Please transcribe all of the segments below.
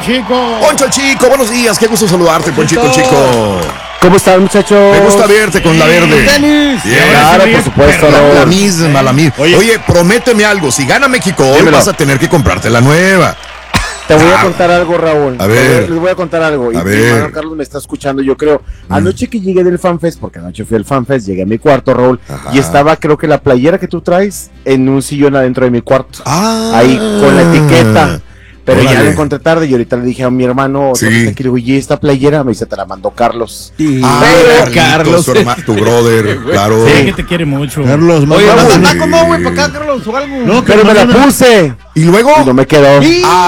Chico. Poncho el Chico, buenos días, qué gusto saludarte, Ponchito Chico. ¿Cómo están, muchachos? Me gusta verte con la verde. Tenis. Claro, por supuesto. La misma. Oye, prométeme algo, si gana México hoy Dímelo. vas a tener que comprarte la nueva. Te voy a contar algo, Raúl. A ver. Les voy a contar algo. A Y ver. mi hermano Carlos me está escuchando, yo creo. Anoche que llegué del FanFest, porque anoche fui al FanFest, llegué a mi cuarto, Raúl, Ajá. y estaba, creo que la playera que tú traes en un sillón adentro de mi cuarto. Ah. Ahí, con la etiqueta. Pero ya Órale. la encontré tarde y ahorita le dije a mi hermano, Sí. ¿dónde está? Que le digo, ¿y esta playera? Me dice, te la mandó Carlos. Carlos, tu brother, claro. Sí, que te quiere mucho. Carlos, Oye, vamos. ¿vas cómo, güey, para acá, Carlos, o algo? No, Pero me la puse ¿Y luego? y no me quedó.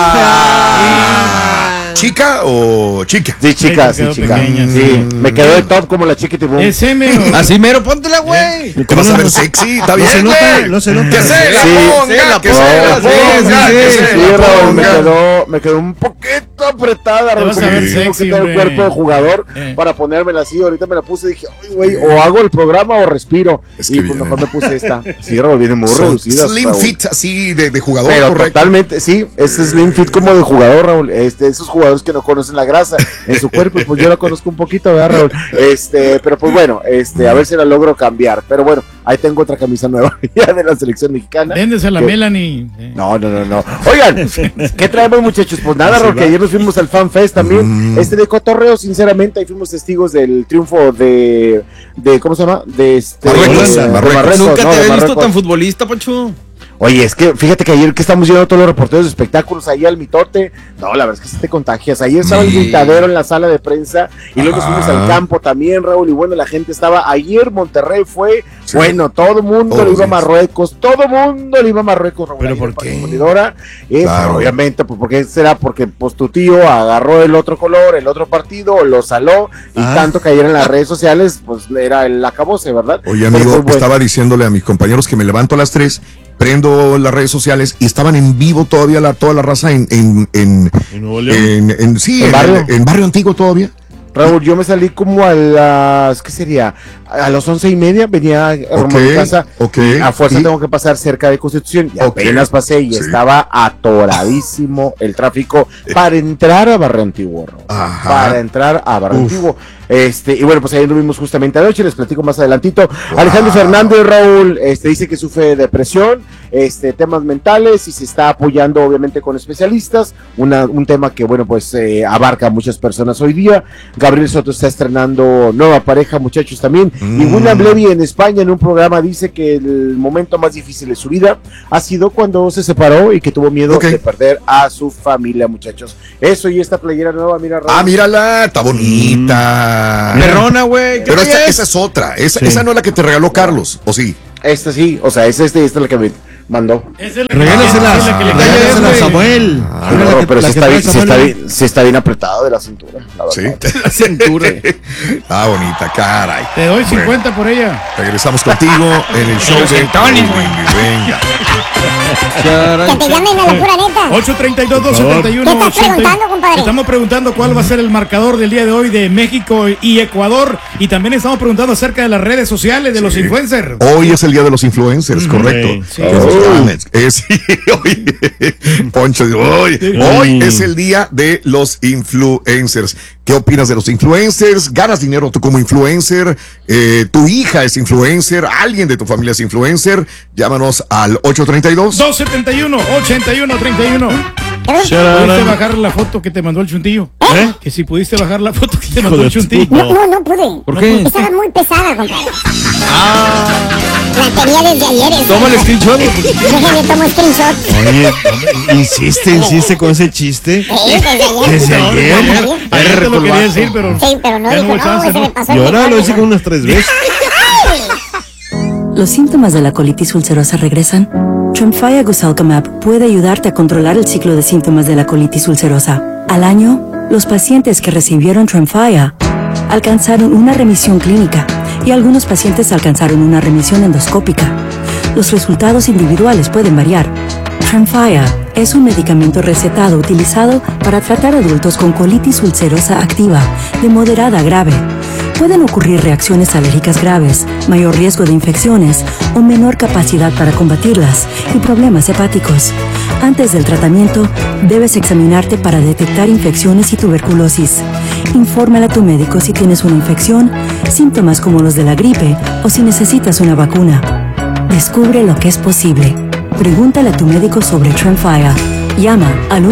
¿Chica o chica? Sí, chica, Sí, te sí, quedó chica. pequeña, Sí, me quedó de top como la chiquitibum. Es M. Así mero, póntela, güey. Te vas a ver sexy, está bien, se nota, güey. no se nota. Que se la Sí, ponga, que sí, se la sí, ponga, sí, que sí, se Sí, la Raúl, ponga. me quedó un poquito apretada, Te vas a Raúl, ver porque tengo sexy, que tener hombre. cuerpo de jugador para ponérmela así. Ahorita me la puse y dije, ay, güey, o hago el programa o respiro. Es que Y pues viene. mejor me puse esta. Sí, Raúl, viene muy Son reducida. Slim Raúl. fit así de jugador, Pero correcto. totalmente, sí, es slim fit como de jugador, Raúl. Esos jugadores que no conocen la grasa en su cuerpo, pues yo la conozco un poquito, ¿verdad, Raúl? Pero pues bueno, a ver si la logro cambiar. Pero bueno, ahí tengo otra camisa nueva ya de la selección mexicana. Véndese a la ¿Qué? Melanie. No. Oigan, ¿qué traemos, muchachos? Pues nada, Raúl, ayer nos fuimos al FanFest también. De cotorreo, sinceramente, ahí fuimos testigos del triunfo de ¿cómo se llama? Marruecos, de Marruecos. Nunca ¿no? te De había visto Marruecos. tan futbolista, Poncho. Oye, es que fíjate que ayer que estamos yendo todos los reporteros de espectáculos ahí al mitote, no, la verdad es que sí te contagias. Ayer estaba el gritadero en la sala de prensa y luego nos fuimos al campo también, Raúl, y bueno, la gente estaba, ayer Monterrey fue, Sí. bueno, todo el mundo Todos le iba a los días. Marruecos, todo el mundo le iba a Marruecos, Raúl. ¿Pero ayer por en Parque qué? Fundidora. Claro. Obviamente, pues porque será porque pues tu tío agarró el otro color, el otro partido, lo saló, y tanto que ayer en las redes sociales, pues era el acabose, ¿verdad? Oye, Pero, amigo, pues, bueno. estaba diciéndole a mis compañeros que me levanto a las 3, prendo las redes sociales y estaban en vivo todavía toda la raza en Nuevo León. en Barrio Antiguo todavía. Raúl, yo me salí como a las, ¿qué sería? A las 11:30 venía rumbo a mi casa. ok. Y a fuerza Y- tengo que pasar cerca de Constitución. Y Ok. apenas pasé y Sí. estaba atoradísimo el tráfico para entrar a Barrio Antiguo, Raúl. Ajá. Para entrar a Barrio Antiguo. Y bueno, pues ahí lo vimos justamente anoche, les platico más adelantito. Alejandro Fernández, Raúl, dice que sufre de depresión, temas mentales y se está apoyando obviamente con especialistas, un tema que bueno, pues abarca a muchas personas hoy día. Gabriel Soto está estrenando nueva pareja, muchachos, también. Y William Levy en España en un programa dice que el momento más difícil de su vida ha sido cuando se separó y que tuvo miedo Ok. de perder a su familia, muchachos. Eso y esta playera nueva, mira, Raúl. Ah, mírala, está bonita. Perrona, güey. Pero esa es otra. Esa no es la que te regaló Carlos, ¿o sí? Esta sí, o sea, esta es la que me mandó. Es el Regálasela es la que le cae regálasela a güey. Samuel. Mira la No, que- pero la sí que está, trae bien, Samuel. sí está bien apretado de la cintura, la Sí. verdad. La cintura. Está bonita, caray. Te doy Bueno, 50 por ella. regresamos contigo en el show de Tony, güey. Venga. Que te llamen a la pura neta. 832-271. ¿Qué estás preguntando, compadre? Estamos preguntando cuál va a ser el marcador del día de hoy de México y Ecuador. Y también estamos preguntando acerca de las redes sociales, de los influencers. Hoy es el día de los influencers, correcto. Sí. Sí, hoy, Poncho, hoy es el día de los influencers. ¿Qué opinas de los influencers? ¿Ganas dinero tú como influencer? ¿Tu hija es influencer? ¿Alguien de tu familia es influencer? Llámanos al 832. 271-8131. ¿Pudiste bajar la foto que te mandó el chuntillo? Que si pudiste bajar la foto que te mandó el chuntillo. No pude. ¿Por qué? Estaba muy pesada, compadre. La tenía desde ayer. Toma el screenshot. Déjame tomo screenshot. Oye, insiste con ese chiste. Desde ayer. Desde ayer. Ayer te lo quería decir, pero Sí, pero no, ya dijo, hubo no, chance, se me ¿no? pasó. Y el ahora lo picante. hice como unas 3 veces. ¿Los síntomas de la colitis ulcerosa regresan? Tremfya Guselkumab puede ayudarte a controlar el ciclo de síntomas de la colitis ulcerosa. Al año, los pacientes que recibieron Tremfya alcanzaron una remisión clínica y algunos pacientes alcanzaron una remisión endoscópica. Los resultados individuales pueden variar. Tremfya es un medicamento recetado utilizado para tratar adultos con colitis ulcerosa activa de moderada a grave. Pueden ocurrir reacciones alérgicas graves, mayor riesgo de infecciones o menor capacidad para combatirlas y problemas hepáticos. Antes del tratamiento, debes examinarte para detectar infecciones y tuberculosis. Infórmale a tu médico si tienes una infección, síntomas como los de la gripe o si necesitas una vacuna. Descubre lo que es posible. Pregúntale a tu médico sobre Tremfya. Llama al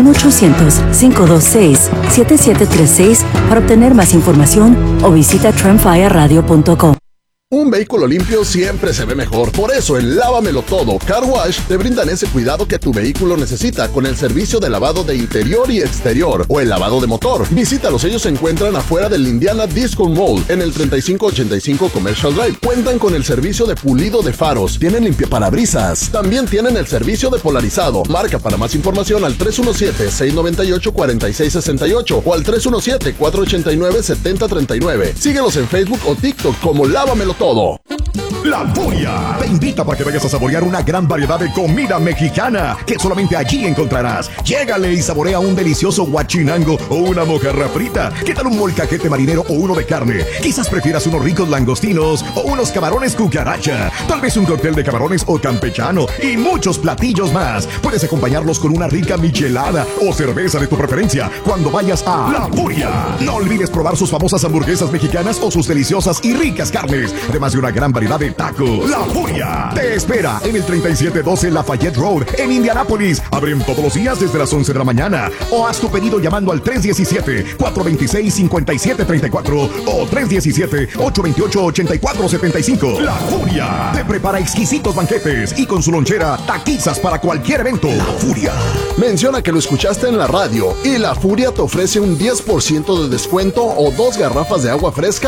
1-800-526-7736 para obtener más información o visita tremfyaradio.com. Un vehículo limpio siempre se ve mejor. Por eso en Lávamelo Todo Car Wash te brindan ese cuidado que tu vehículo necesita con el servicio de lavado de interior y exterior o el lavado de motor. Visítalos, ellos se encuentran afuera del Indiana Disco Mall en el 3585 Commercial Drive. Cuentan con el servicio de pulido de faros, tienen limpiaparabrisas, también tienen el servicio de polarizado. Marca para más información al 317-698-4668 o al 317-489-7039. Síguelos en Facebook o TikTok como Lávamelo Todo. La Furia te invita para que vayas a saborear una gran variedad de comida mexicana que solamente allí encontrarás. Llégale y saborea un delicioso guachinango o una mojarra frita. ¿Qué tal un molcajete marinero o uno de carne? Quizás prefieras unos ricos langostinos o unos camarones cucaracha. Tal vez un cóctel de camarones o campechano y muchos platillos más. Puedes acompañarlos con una rica michelada o cerveza de tu preferencia cuando vayas a La Furia. No olvides probar sus famosas hamburguesas mexicanas o sus deliciosas y ricas carnes, además de una gran variedad de tacos. La Furia te espera en el 3712 Lafayette Road en Indianápolis. Abren todos los días desde las 11 de la mañana. O haz tu pedido llamando al 317-426-5734 o 317-828-8475. La Furia te prepara exquisitos banquetes y con su lonchera taquizas para cualquier evento. La Furia. Menciona que lo escuchaste en la radio y La Furia te ofrece un 10% de descuento o 2 garrafas de agua fresca